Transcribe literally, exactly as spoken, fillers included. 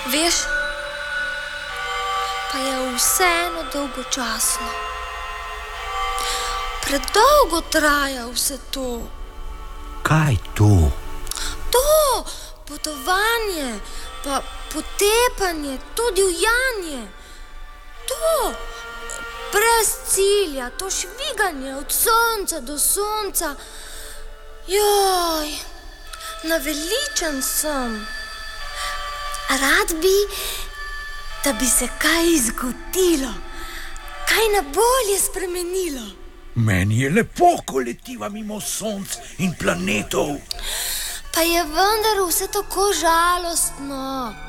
Veš, pa je vseeno dolgočasno. Predolgo traja vse to. Kaj to? To potovanje, pa potepanje, to divjanje. To brez cilja, to šviganje od sonca do sonca. Joj, naveličan sem. Rad bi, da bi se kaj zgodilo, kaj na bolje spremenilo. Meni je lepo, ko letiva mimo sonc in planetov. Pa je vendar vse tako žalostno.